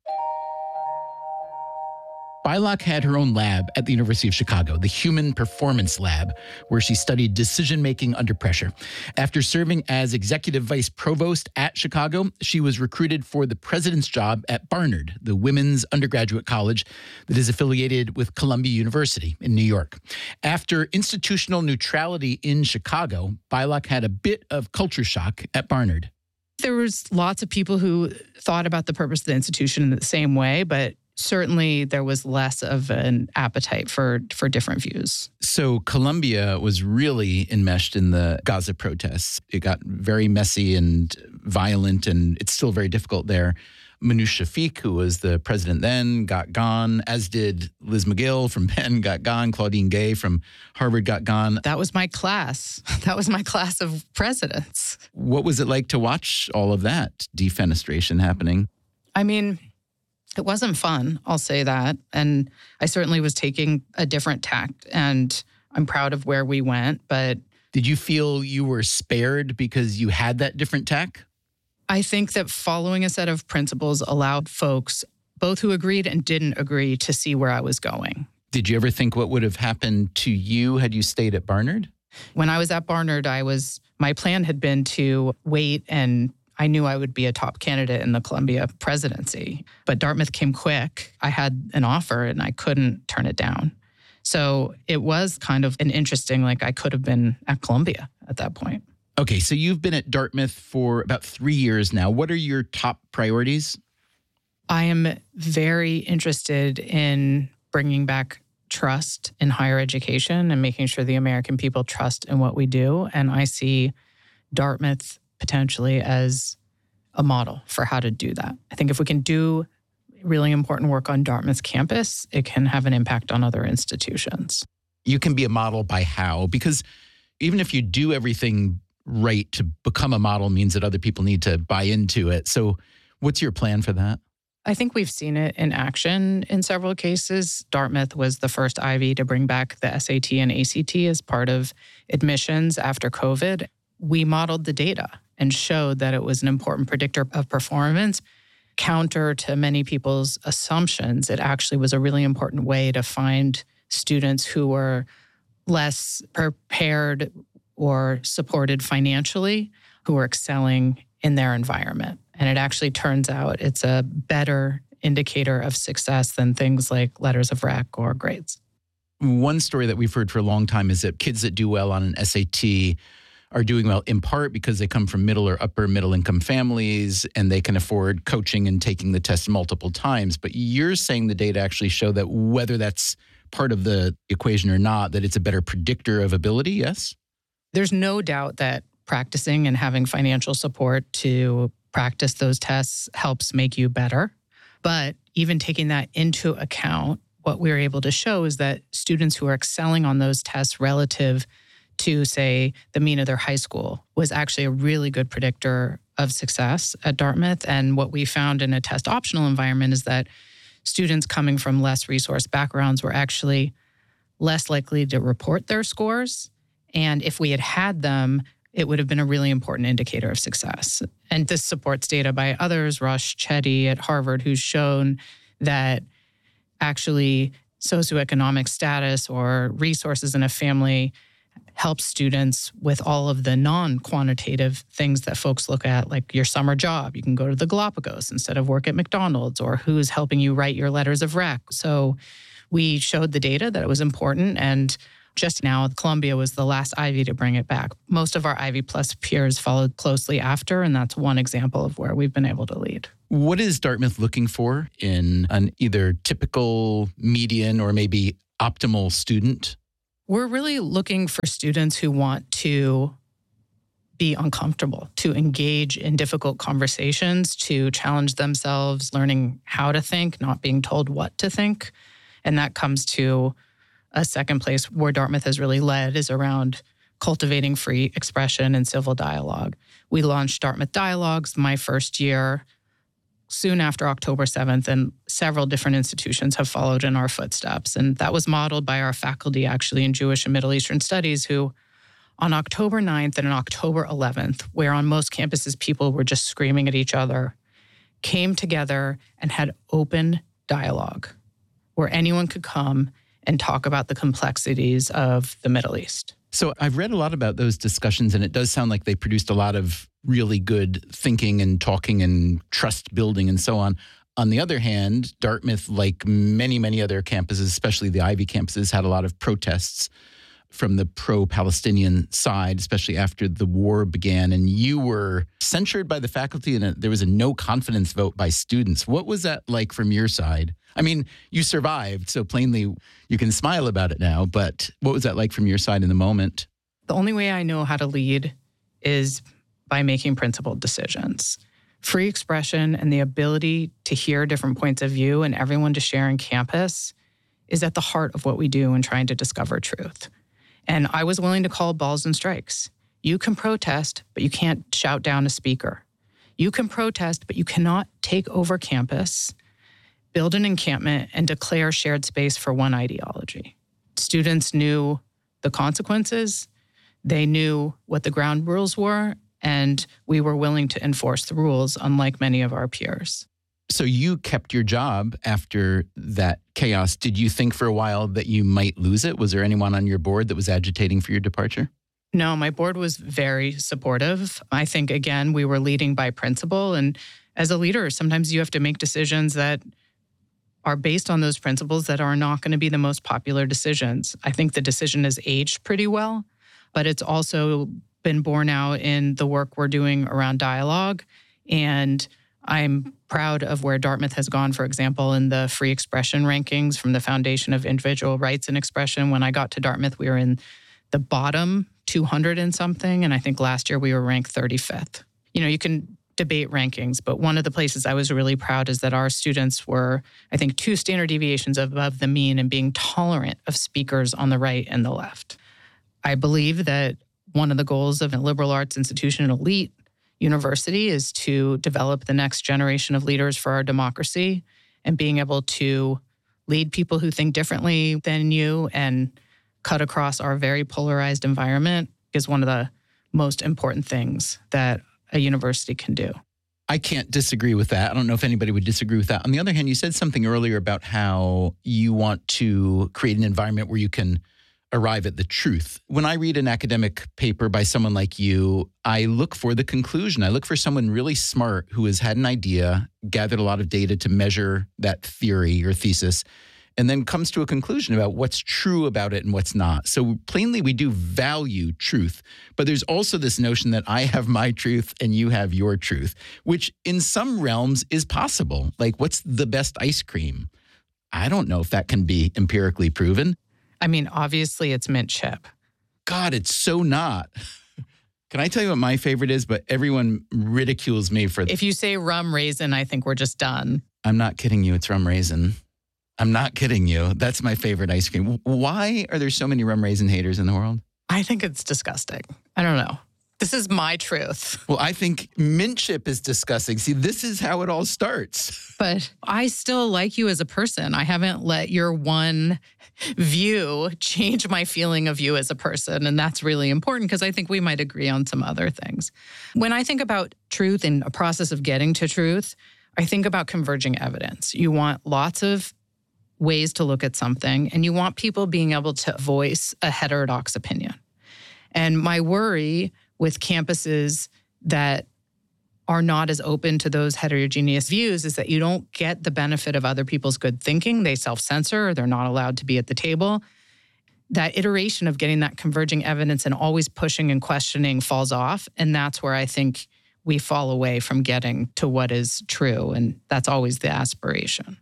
Bilak had her own lab at the University of Chicago, the Human Performance Lab, where she studied decision-making under pressure. After serving as executive vice provost at Chicago, she was recruited for the president's job at Barnard, the women's undergraduate college that is affiliated with Columbia University in New York. After institutional neutrality in Chicago, Bilak had a bit of culture shock at Barnard. There was lots of people who thought about the purpose of the institution in the same way, but certainly there was less of an appetite for different views. So Columbia was really enmeshed in the Gaza protests. It got very messy and violent, and it's still very difficult there. Manoush Shafik, who was the president then, got gone, as did Liz McGill from Penn, got gone. Claudine Gay from Harvard got gone. That was my class. That was my class of presidents. What was it like to watch all of that defenestration happening? I mean, it wasn't fun, I'll say that. And I certainly was taking a different tact, and I'm proud of where we went. But did you feel you were spared because you had that different tack? I think that following a set of principles allowed folks, both who agreed and didn't agree, to see where I was going. Did you ever think what would have happened to you had you stayed at Barnard? When I was at Barnard, my plan had been to wait, and I knew I would be a top candidate in the Columbia presidency. But Dartmouth came quick. I had an offer and I couldn't turn it down. So it was kind of an interesting, I could have been at Columbia at that point. Okay, so you've been at Dartmouth for about 3 years now. What are your top priorities? I am very interested in bringing back trust in higher education and making sure the American people trust in what we do. And I see Dartmouth potentially as a model for how to do that. I think if we can do really important work on Dartmouth's campus, it can have an impact on other institutions. You can be a model by how? Because even if you do everything right, to become a model means that other people need to buy into it. So what's your plan for that? I think we've seen it in action in several cases. Dartmouth was the first Ivy to bring back the SAT and ACT as part of admissions after COVID. We modeled the data and showed that it was an important predictor of performance. Counter to many people's assumptions, it actually was a really important way to find students who were less prepared or supported financially, who were excelling in their environment. And it actually turns out it's a better indicator of success than things like letters of rec or grades. One story that we've heard for a long time is that kids that do well on an SAT are doing well in part because they come from middle or upper middle income families and they can afford coaching and taking the test multiple times. But you're saying the data actually show that whether that's part of the equation or not, that it's a better predictor of ability, yes? There's no doubt that practicing and having financial support to practice those tests helps make you better. But even taking that into account, what we were able to show is that students who are excelling on those tests relative to, say, the mean of their high school was actually a really good predictor of success at Dartmouth. And what we found in a test optional environment is that students coming from less resource backgrounds were actually less likely to report their scores. And if we had had them, it would have been a really important indicator of success. And this supports data by others, Rush Chetty at Harvard, who's shown that actually socioeconomic status or resources in a family helps students with all of the non-quantitative things that folks look at, like your summer job. You can go to the Galapagos instead of work at McDonald's, or who's helping you write your letters of rec. So we showed the data that it was important, and just now, Columbia was the last Ivy to bring it back. Most of our Ivy Plus peers followed closely after, and that's one example of where we've been able to lead. What is Dartmouth looking for in an either typical, median, or maybe optimal student? We're really looking for students who want to be uncomfortable, to engage in difficult conversations, to challenge themselves, learning how to think, not being told what to think. And that comes to a second place where Dartmouth has really led is around cultivating free expression and civil dialogue. We launched Dartmouth Dialogues my first year, soon after October 7th, and several different institutions have followed in our footsteps. And that was modeled by our faculty actually in Jewish and Middle Eastern Studies, who on October 9th and on October 11th, where on most campuses people were just screaming at each other, came together and had open dialogue where anyone could come and talk about the complexities of the Middle East. So I've read a lot about those discussions, and it does sound like they produced a lot of really good thinking and talking and trust building and so on. On the other hand, Dartmouth, like many, many other campuses, especially the Ivy campuses, had a lot of protests from the pro-Palestinian side, especially after the war began. And you were censured by the faculty, and there was a no confidence vote by students. What was that like from your side? I mean, you survived, so plainly you can smile about it now, but what was that like from your side in the moment? The only way I know how to lead is by making principled decisions. Free expression and the ability to hear different points of view and everyone to share on campus is at the heart of what we do in trying to discover truth. And I was willing to call balls and strikes. You can protest, but you can't shout down a speaker. You can protest, but you cannot take over campus, build an encampment, and declare shared space for one ideology. Students knew the consequences, they knew what the ground rules were, and we were willing to enforce the rules, unlike many of our peers. So you kept your job after that chaos. Did you think for a while that you might lose it? Was there anyone on your board that was agitating for your departure? No, my board was very supportive. I think, again, we were leading by principle. And as a leader, sometimes you have to make decisions that are based on those principles that are not going to be the most popular decisions. I think the decision has aged pretty well, but it's also been borne out in the work we're doing around dialogue. And I'm proud of where Dartmouth has gone, for example, in the free expression rankings from the Foundation of Individual Rights and Expression. When I got to Dartmouth, we were in the bottom 200 and something, and I think last year we were ranked 35th. You know, you can debate rankings, but one of the places I was really proud is that our students were, I think, 2 standard deviations above the mean in being tolerant of speakers on the right and the left. I believe that one of the goals of a liberal arts institution, an elite university, is to develop the next generation of leaders for our democracy, and being able to lead people who think differently than you and cut across our very polarized environment is one of the most important things that a university can do. I can't disagree with that. I don't know if anybody would disagree with that. On the other hand, you said something earlier about how you want to create an environment where you can arrive at the truth. When I read an academic paper by someone like you, I look for the conclusion. I look for someone really smart who has had an idea, gathered a lot of data to measure that theory or thesis, and then comes to a conclusion about what's true about it and what's not. So plainly, we do value truth, but there's also this notion that I have my truth and you have your truth, which in some realms is possible. Like, what's the best ice cream? I don't know if that can be empirically proven. I mean, obviously it's mint chip. God, it's so not. Can I tell you what my favorite is? But everyone ridicules me for... If you say rum raisin, I think we're just done. I'm not kidding you. It's rum raisin. I'm not kidding you. That's my favorite ice cream. Why are there so many rum raisin haters in the world? I think it's disgusting. I don't know. This is my truth. Well, I think mint chip is disgusting. See, this is how it all starts. But I still like you as a person. I haven't let your one view change my feeling of you as a person. And that's really important because I think we might agree on some other things. When I think about truth and a process of getting to truth, I think about converging evidence. You want lots of ways to look at something, and you want people being able to voice a heterodox opinion. And my worry with campuses that are not as open to those heterogeneous views is that you don't get the benefit of other people's good thinking. They self-censor, they're not allowed to be at the table. That iteration of getting that converging evidence and always pushing and questioning falls off. And that's where I think we fall away from getting to what is true. And that's always the aspiration.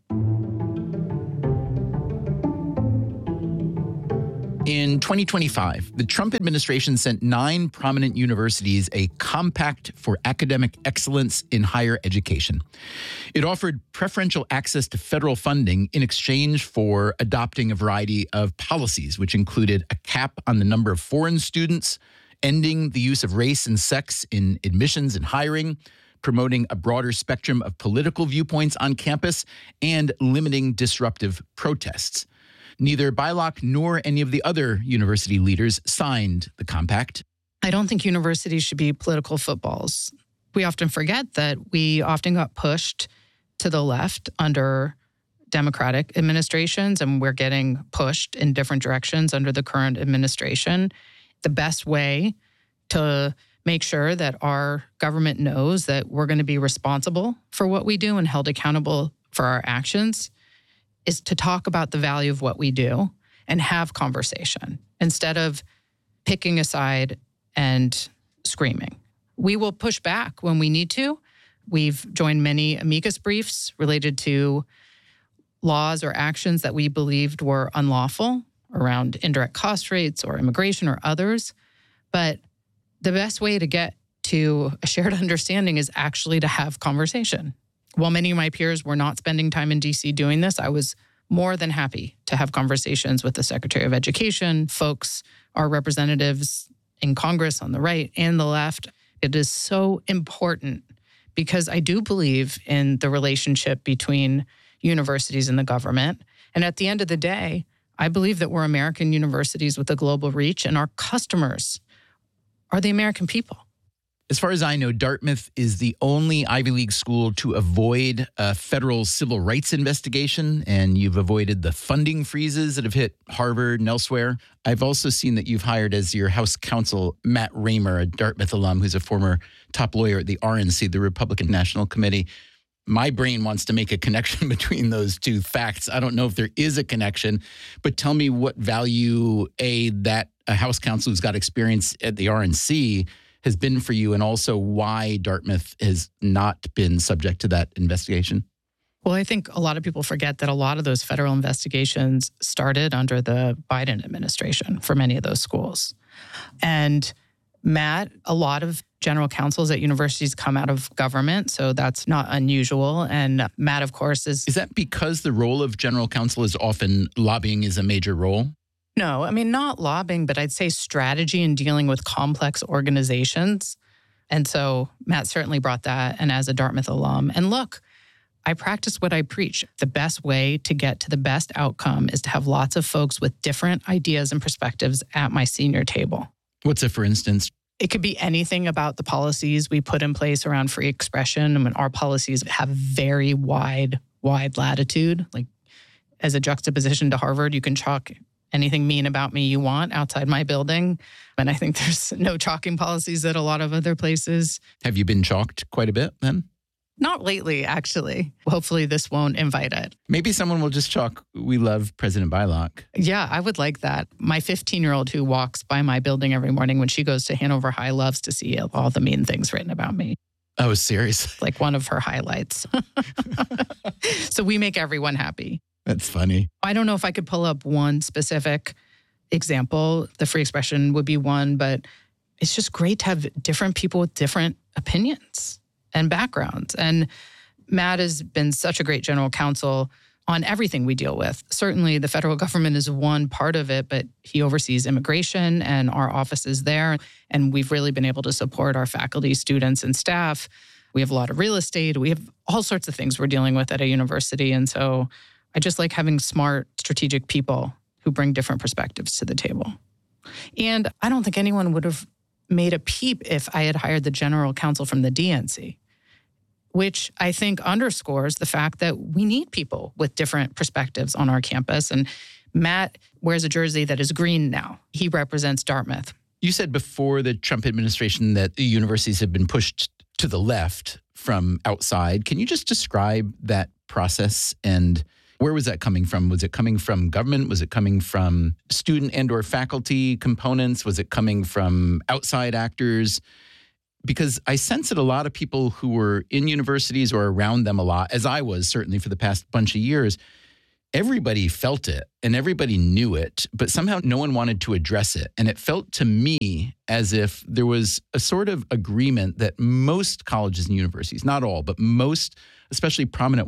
In 2025, the Trump administration sent 9 prominent universities a compact for academic excellence in higher education. It offered preferential access to federal funding in exchange for adopting a variety of policies, which included a cap on the number of foreign students, ending the use of race and sex in admissions and hiring, promoting a broader spectrum of political viewpoints on campus, and limiting disruptive protests. Neither Beilock nor any of the other university leaders signed the compact. I don't think universities should be political footballs. We often forget that we often got pushed to the left under Democratic administrations, and we're getting pushed in different directions under the current administration. The best way to make sure that our government knows that we're going to be responsible for what we do and held accountable for our actions is to talk about the value of what we do and have conversation instead of picking a side and screaming. We will push back when we need to. We've joined many amicus briefs related to laws or actions that we believed were unlawful around indirect cost rates or immigration or others. But the best way to get to a shared understanding is actually to have conversation. While many of my peers were not spending time in D.C. doing this, I was more than happy to have conversations with the Secretary of Education, folks, our representatives in Congress on the right and the left. It is so important because I do believe in the relationship between universities and the government. And at the end of the day, I believe that we're American universities with a global reach, and our customers are the American people. As far as I know, Dartmouth is the only Ivy League school to avoid a federal civil rights investigation, and you've avoided the funding freezes that have hit Harvard and elsewhere. I've also seen that you've hired as your House counsel Matt Raymer, a Dartmouth alum who's a former top lawyer at the RNC, the Republican National Committee. My brain wants to make a connection between those two facts. I don't know if there is a connection, but tell me what value that a House counsel who's got experience at the RNC has been for you, and also why Dartmouth has not been subject to that investigation. Well, I think a lot of people forget that a lot of those federal investigations started under the Biden administration for many of those schools. And Matt, a lot of general counsels at universities come out of government, so that's not unusual. And Matt, of course, is that because the role of general counsel is often lobbying is a major role? No, I mean, not lobbying, but I'd say strategy in dealing with complex organizations. And so Matt certainly brought that, and as a Dartmouth alum. And look, I practice what I preach. The best way to get to the best outcome is to have lots of folks with different ideas and perspectives at my senior table. What's it, for instance? It could be anything about the policies we put in place around free expression. I mean, our policies have very wide latitude. Like, as a juxtaposition to Harvard, you can chalk anything mean about me you want outside my building. And I think there's no chalking policies at a lot of other places. Have you been chalked quite a bit then? Not lately, actually. Hopefully this won't invite it. Maybe someone will just chalk, "We love President Beilock." Yeah, I would like that. My 15-year-old who walks by my building every morning when she goes to Hanover High loves to see all the mean things written about me. Oh, seriously? Like one of her highlights. So we make everyone happy. That's funny. I don't know if I could pull up one specific example. The free expression would be one, but it's just great to have different people with different opinions and backgrounds. And Matt has been such a great general counsel on everything we deal with. Certainly the federal government is one part of it, but he oversees immigration and our office is there. And we've really been able to support our faculty, students, and staff. We have a lot of real estate. We have all sorts of things we're dealing with at a university. And so I just like having smart, strategic people who bring different perspectives to the table. And I don't think anyone would have made a peep if I had hired the general counsel from the DNC, which I think underscores the fact that we need people with different perspectives on our campus. And Matt wears a jersey that is green now. He represents Dartmouth. You said before the Trump administration that the universities have been pushed to the left from outside. Can you just describe that process and where was that coming from? Was it coming from government? Was it coming from student and or faculty components? Was it coming from outside actors? Because I sense that a lot of people who were in universities or around them a lot, as I was certainly for the past bunch of years, everybody felt it and everybody knew it, but somehow no one wanted to address it. And it felt to me as if there was a sort of agreement that most colleges and universities, not all, but most, especially prominent